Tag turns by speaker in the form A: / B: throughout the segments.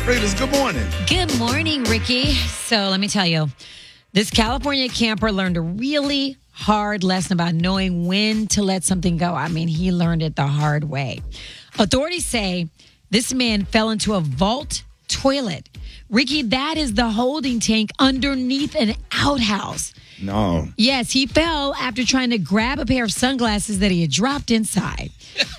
A: Freeless, good morning.
B: Good morning, Ricky. So let me tell you, this California camper learned a really hard lesson about knowing when to let something go. I mean, he learned it the hard way. Authorities say this man fell into a vault toilet. Ricky, that is the holding tank underneath an outhouse.
A: No.
B: Yes, he fell after trying to grab a pair of sunglasses that he had dropped inside.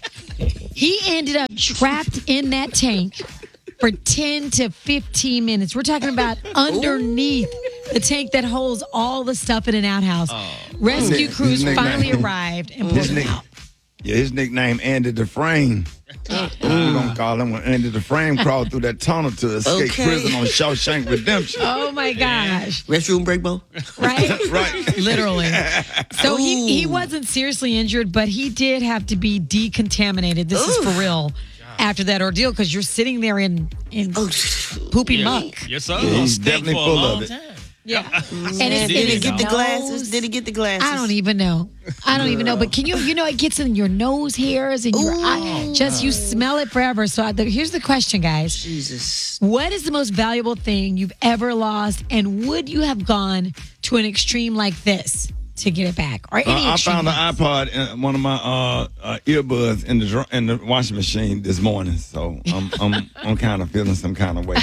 B: He ended up trapped in that tank for 10 to 15 minutes. We're talking about underneath the tank that holds all the stuff in an outhouse. Rescue crews finally arrived and pulled him out.
A: Yeah, his nickname Andy Dufresne. We're going to call him when Andy Dufresne crawled through that tunnel to escape prison on Shawshank Redemption.
B: Oh, my gosh.
C: Restroom break, Bo?
B: Right?
A: Right.
B: Literally. So he wasn't seriously injured, but he did have to be decontaminated. This is for real. After that ordeal, because you're sitting there in poopy muck.
D: Yes, sir.
A: Yeah, he's definitely full of it.
B: Yeah.
C: And
B: it's
C: did
B: in
C: he
B: his
C: get the
B: nose.
C: glasses? Did he get the glasses?
B: I don't even know. But can it gets in your nose hairs and your eye. Just you smell it forever. So here's the question, guys.
C: Jesus.
B: What is the most valuable thing you've ever lost, and would you have gone to an extreme like this to get it back, or any
A: I
B: extreme?
A: found an iPod in one of my earbuds in the washing machine this morning, so I'm kind of feeling some kind of way.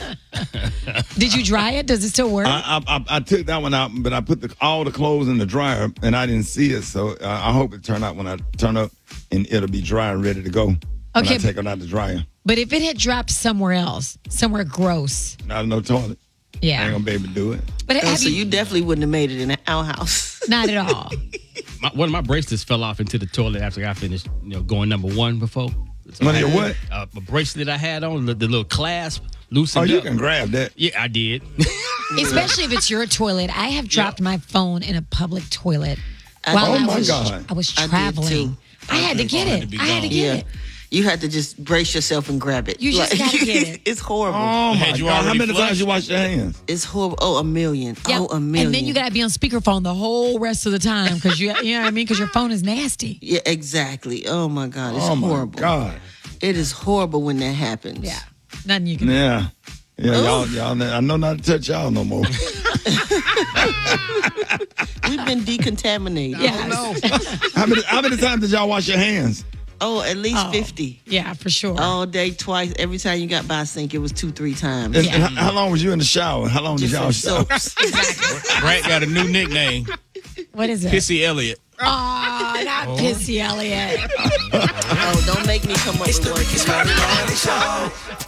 B: Did you dry it? Does it still work?
A: I took that one out, but I put all the clothes in the dryer, and I didn't see it, so I hope it turned out when I turn up, and it'll be dry and ready to go when I take it out the dryer.
B: But if it had dropped somewhere else, somewhere gross,
A: Not in no toilet.
B: yeah,
A: I ain't gonna be able to do it.
B: But
C: So you definitely wouldn't have made it in an outhouse.
B: not at all.
D: One of my bracelets fell off into the toilet after I finished, going number one before. So
A: One of your what?
D: A bracelet I had on, the little clasp loosened
A: Oh, you
D: up.
A: can grab that.
D: Yeah, I did.
B: Especially if it's your toilet. I have dropped my phone in a public toilet
C: Oh
B: while
A: my God.
B: I was
C: I did
B: traveling.
C: too.
B: I had to get it. I had to get it.
C: You had to just brace yourself and grab it.
B: You just gotta get it.
C: It's horrible.
A: Oh, my
D: Had you
A: God. How
D: already
A: many
D: flushed?
A: times you wash your hands?
C: It's horrible. Oh, a million.
B: Yep.
C: Oh, a million.
B: And then you got to be on speakerphone the whole rest of the time because you know what I mean? Because your phone is nasty.
C: Yeah, exactly. Oh, my God. It's
A: Oh,
C: horrible.
A: my God.
C: It is horrible when that happens.
B: Yeah. Nothing you can do.
A: Yeah. Yeah, y'all, I know not to touch y'all no more.
C: We've been decontaminated.
B: Yes.
A: How many times did y'all wash your hands?
C: Oh, at least 50.
B: Yeah, for sure.
C: All day, twice. Every time you got by a sink, it was 2-3 times.
A: And how long was you in the shower? How long did y'all shower?
C: soaps.
D: Brad got a new nickname,
B: What is it?
D: Pissy Elliott.
B: Oh, not Pissy Elliott.
C: Oh, don't make me come up with one.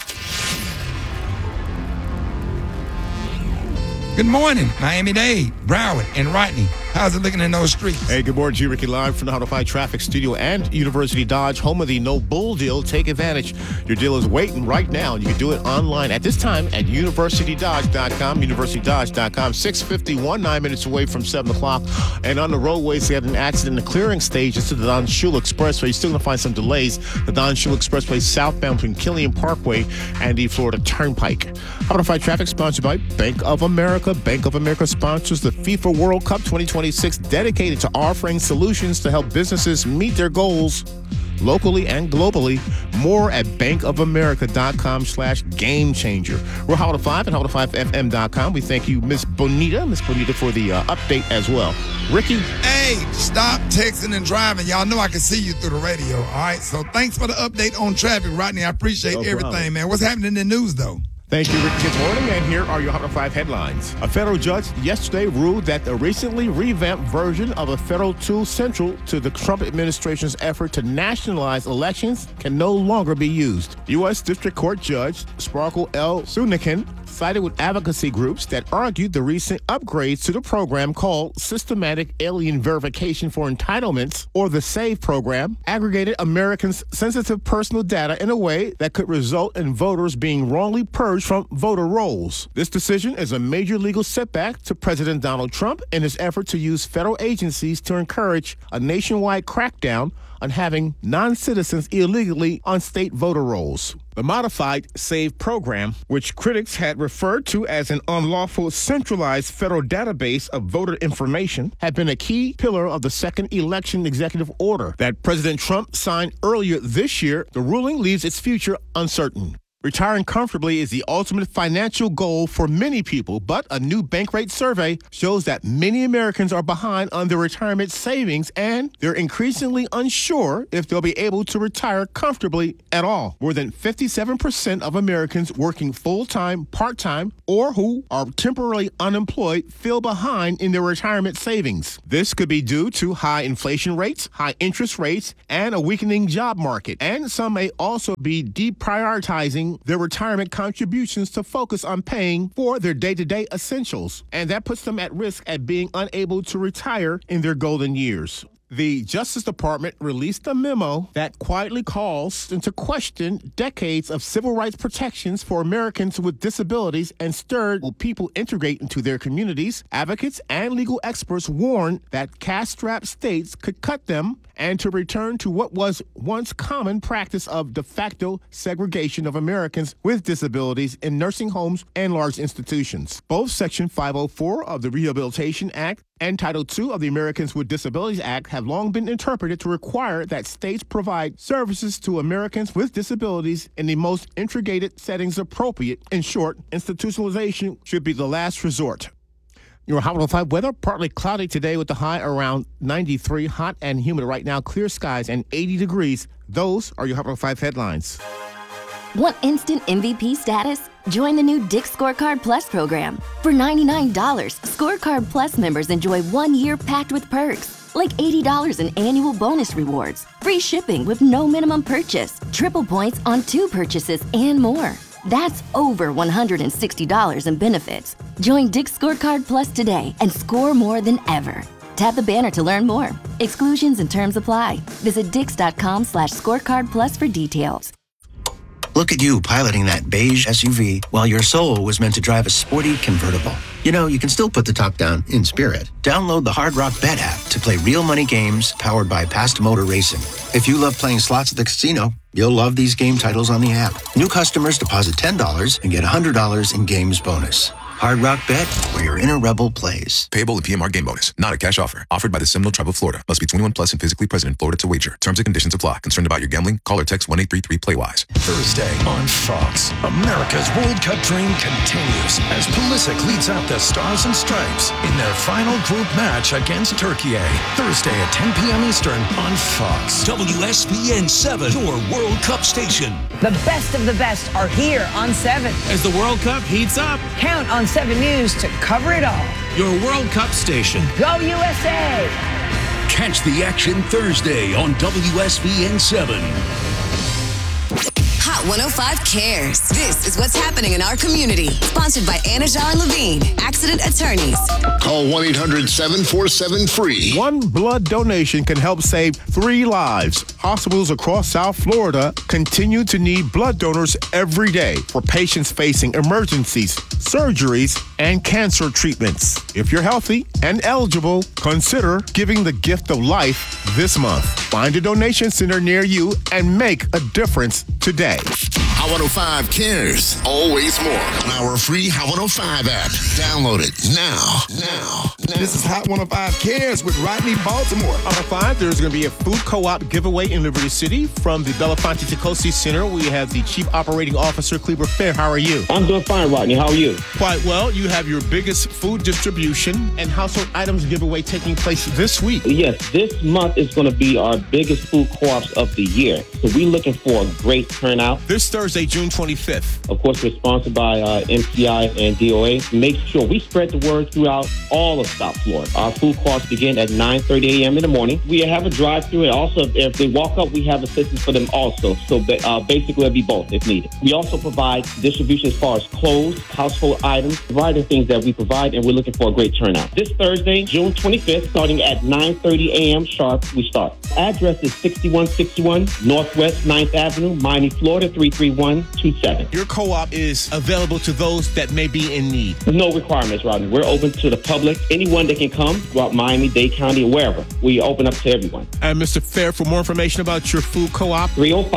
E: Good morning, Miami-Dade, Broward, and Rodney. How's it looking in those streets?
F: Hey, good morning, G. Ricky, live from the How to Fight Traffic Studio and University Dodge, home of the No Bull deal. Take advantage. Your deal is waiting right now. You can do it online at this time at universitydodge.com, universitydodge.com. 6:51, 9 minutes away from 7 o'clock. And on the roadways, they had an accident in the clearing stages to the Don Shula Expressway. You're still going to find some delays. The Don Shula Expressway southbound between Killian Parkway and the Florida Turnpike. How to Fight Traffic sponsored by Bank of America. Bank of America sponsors the FIFA World Cup 2026, dedicated to offering solutions to help businesses meet their goals locally and globally. More at bankofamerica.com/game changer. We're How to 5 and how5fm.com. We thank you, Miss Bonita, for the update as well. Ricky?
E: Hey, stop texting and driving. Y'all know I can see you through the radio, all right? So thanks for the update on traffic, Rodney. I appreciate everything, man. What's happening in the news, though?
F: Thank you, Ricky. Good morning, and here are your Hot 5 headlines. A federal judge yesterday ruled that the recently revamped version of a federal tool central to the Trump administration's effort to nationalize elections can no longer be used. U.S. District Court Judge Sparkle L. Sunikan sided with advocacy groups that argued the recent upgrades to the program called Systematic Alien Verification for Entitlements, or the SAVE program, aggregated Americans' sensitive personal data in a way that could result in voters being wrongly purged from voter rolls. This decision is a major legal setback to President Donald Trump in his effort to use federal agencies to encourage a nationwide crackdown on having non-citizens illegally on state voter rolls. The modified SAVE program, which critics had referred to as an unlawful centralized federal database of voter information, had been a key pillar of the second election executive order that President Trump signed earlier this year. The ruling leaves its future uncertain. Retiring comfortably is the ultimate financial goal for many people, but a new Bankrate survey shows that many Americans are behind on their retirement savings and they're increasingly unsure if they'll be able to retire comfortably at all. More than 57% of Americans working full-time, part-time, or who are temporarily unemployed feel behind in their retirement savings. This could be due to high inflation rates, high interest rates, and a weakening job market. And some may also be deprioritizing their retirement contributions to focus on paying for their day-to-day essentials. And that puts them at risk at being unable to retire in their golden years. The Justice Department released a memo that quietly calls into question decades of civil rights protections for Americans with disabilities and stirred will people integrate into their communities. Advocates and legal experts warn that cash-strapped states could cut them and to return to what was once common practice of de facto segregation of Americans with disabilities in nursing homes and large institutions. Both Section 504 of the Rehabilitation Act and Title II of the Americans with Disabilities Act have long been interpreted to require that states provide services to Americans with disabilities in the most integrated settings appropriate. In short, institutionalization should be the last resort. Your Hot 105 weather, partly cloudy today with the high around 93, hot and humid right now, clear skies and 80 degrees. Those are your Hot 105 headlines.
G: Want instant MVP status? Join the new Dick's Scorecard Plus program. For $99, Scorecard Plus members enjoy 1 year packed with perks, like $80 in annual bonus rewards, free shipping with no minimum purchase, triple points on 2 purchases, and more. That's over $160 in benefits. Join Dick's Scorecard Plus today and score more than ever. Tap the banner to learn more. Exclusions and terms apply. Visit dix.com/scorecard plus for details.
H: Look at you piloting that beige SUV while your soul was meant to drive a sporty convertible. You know, you can still put the top down in spirit. Download the Hard Rock Bet app to play real money games powered by Past Motor Racing. If you love playing slots at the casino, you'll love these game titles on the app. New customers deposit $10 and get $100 in games bonus. Hard Rock Bet, where your inner rebel plays.
I: Payable in PMR game bonus. Not a cash offer. Offered by the Seminole Tribe of Florida. Must be 21 plus and physically present in Florida to wager. Terms and conditions apply. Concerned about your gambling? Call or text 1-833-PLAY-WISE.
J: Thursday on Fox. America's World Cup dream continues as Pulisic leads out the Stars and Stripes in their final group match against Turkey. Thursday at 10 p.m. Eastern on Fox.
K: WSBN 7, your World Cup station.
L: The best of the best are here on 7.
D: As the World Cup heats up,
L: count on 7 News to cover it all.
K: Your World Cup station.
L: Go USA!
K: Catch the action Thursday on WSBN 7.
M: Hot 105 cares. This is what's happening in our community. Sponsored by Anajar and Levine, accident attorneys.
N: Call 1-800-747-FREE.
F: One blood donation can help save 3 lives. Hospitals across South Florida continue to need blood donors every day for patients facing emergencies, surgeries, and cancer treatments. If you're healthy and eligible, consider giving the gift of life this month. Find a donation center near you and make a difference today.
N: Hot 105 cares. Always more. On our free Hot 105 app. Download it now.
E: This is Hot 105 Cares with Rodney Baltimore.
F: On 5, there's going to be a food co-op giveaway in Liberty City. From the Belafonte Tacosi Center, we have the Chief Operating Officer, Kleber Fair. How are you?
O: I'm doing fine, Rodney. How are you?
F: Quite well. You have your biggest food distribution and household items giveaway taking place this week.
O: Yes, this month is going to be our biggest food co-ops of the year. So we're looking for a great turnout.
F: This Thursday, June 25th.
O: Of course, we're sponsored by MCI and DOA. Make sure we spread the word throughout all of South Florida. Our food co-ops begin at 9:30 a.m. in the morning. We have a drive-through, and also if they walk up, we have assistance for them also. So basically, it'll be both if needed. We also provide distribution as far as clothes, household items, variety of things that we provide, and we're looking for a great turnout. This Thursday, June 25th, starting at 9:30 a.m. sharp, we start. Address is 6161 Northwest 9th Avenue, Miami, Florida, 33127.
F: Your co-op is available to those that may be in need.
O: No requirements, Rodney. We're open to the public. Anyone that can come throughout Miami, Dade County, or wherever. We open up to everyone.
F: And Mr. Fair, for more information about your food co-op,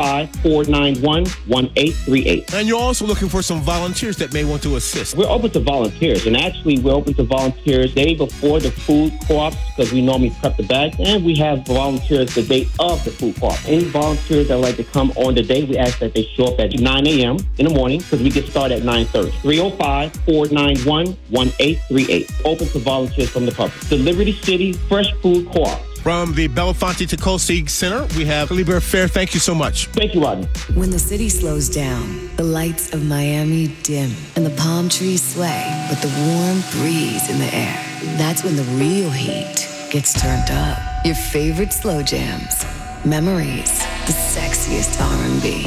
O: 305-491-1838.
F: And you're also looking for some volunteers that may want to assist.
O: We're open to volunteers, and actually we're open to volunteers day before the food co-ops because we normally prep the bags, and we have volunteers the day of the food co-op. Any volunteers that would like to come on the day, we ask that they show up at at 9 a.m. in the morning because we get started at 9:30. 305-491-1838. Open to volunteers from the public. The Liberty City Fresh Food Co-op.
F: From the Belafonte Tecose Center, we have Libert Fair. Thank you so much.
O: Thank you, Rodney.
P: When the city slows down, the lights of Miami dim, and the palm trees sway with the warm breeze in the air. That's when the real heat gets turned up. Your favorite slow jams, memories, the sexiest R&B,